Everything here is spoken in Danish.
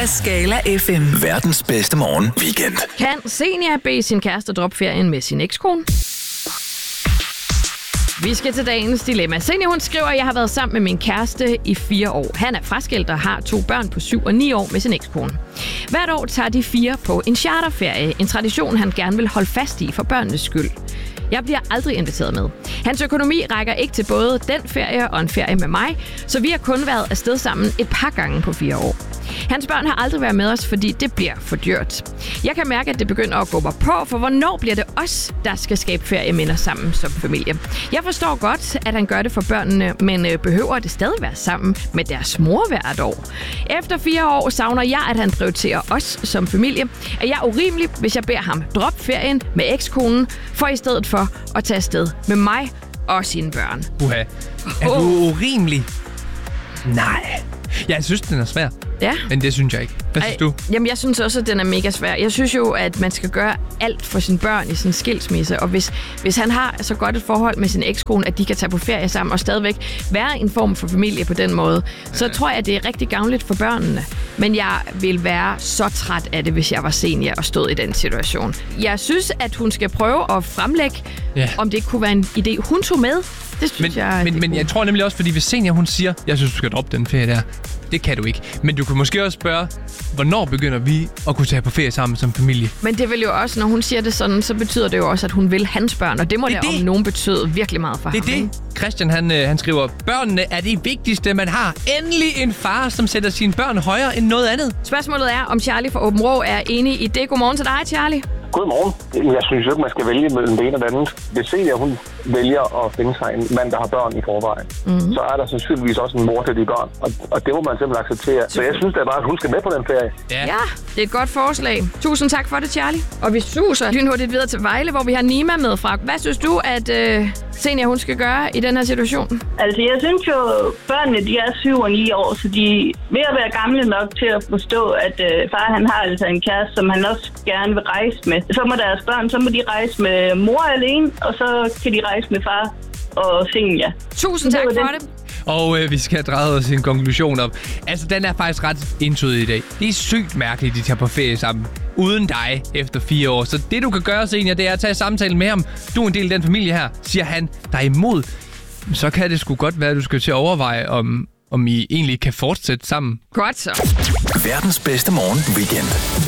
af Skala FM. Verdens bedste morgen weekend. Kan Senior bede sin kæreste droppe ferien med sin ekskone? Vi skal til dagens dilemma. Senior, hun skriver, at jeg har været sammen med min kæreste i 4 år. Han er fraskilt og har 2 børn på 7 og 9 år med sin ekskone. Hvert år tager de 4 på en charterferie. En tradition, han gerne vil holde fast i for børnenes skyld. Jeg bliver aldrig inviteret med. Hans økonomi rækker ikke til både den ferie og en ferie med mig, så vi har kun været afsted sammen et par gange på 4 år. Hans børn har aldrig været med os, fordi det bliver for dyrt. Jeg kan mærke, at det begynder at gå mig på, for hvornår bliver det os, der skal skabe ferieminder sammen som familie? Jeg forstår godt, at han gør det for børnene, men behøver det stadig være sammen med deres mor hvert år? Efter 4 år savner jeg, at han prioriterer os som familie. Er jeg urimelig, hvis jeg beder ham droppe ferien med ekskonen, for i stedet for at tage afsted med mig og sine børn? Er du urimelig? Nej. Jeg synes, den er svær. Ja. Men det synes jeg ikke. Hvad synes du? Jamen, jeg synes også, at den er mega svær. Jeg synes jo, at man skal gøre alt for sine børn i sin skilsmisse. Og hvis han har så godt et forhold med sin ekskone, at de kan tage på ferie sammen og stadigvæk være en form for familie på den måde, så tror jeg, at det er rigtig gavnligt for børnene. Men jeg vil være så træt af det, hvis jeg var senior og stod i den situation. Jeg synes, at hun skal prøve at fremlægge, om det kunne være en idé, hun tog med. Det synes men jeg tror nemlig også, fordi hvis senior hun siger, jeg synes, du skal droppe den ferie der, det kan du ikke. Men du kan måske også spørge, hvornår begynder vi at kunne tage på ferie sammen som familie? Men det vil jo også, når hun siger det sådan, så betyder det jo også, at hun vil hans børn, og det må det om nogen betyde virkelig meget for ham. Det er det. Christian, han skriver, børnene er det vigtigste, man har. Endelig en far, som sætter sine børn højere end noget andet. Spørgsmålet er, om Charlie fra Åben Rå er enig i det. Godmorgen til dig, Charlie. Godmorgen. Jeg synes ikke, man skal vælge mellem det ene og det andet. Hvis Senior, hun vælger at finde sig en mand, der har børn i forvejen, så er der sandsynligvis også en mor til de børn. Og det må man simpelthen acceptere. Så jeg synes, det er bare, at hun skal med på den ferie. Ja, det er et godt forslag. Tusind tak for det, Charlie. Og vi suser lynhurtigt videre til Vejle, hvor vi har Nima med fra. Hvad synes du, at Senior, hun skal gøre i den her situation? Altså, jeg synes jo, børnene, de er 7 og 9 år, så de er ved at være gamle nok til at forstå, at far, han har altså en kæreste, som han også gerne vil rejse med. Så må deres børn, så må de rejse med mor alene, og så kan de rejse med far og Senior. Tusind tak for det. Og vi skal dreje os en konklusion op. Altså, den er faktisk ret entydig i dag. Det er sygt mærkeligt, de tager på ferie sammen. Uden dig efter 4 år. Så det, du kan gøre, Senior, det er at tage samtalen med ham. Du er en del af den familie her, siger han. Der er imod. Så kan det sgu godt være, at du skal til at overveje, om I egentlig kan fortsætte sammen. Godt så. Verdens bedste morgen weekend.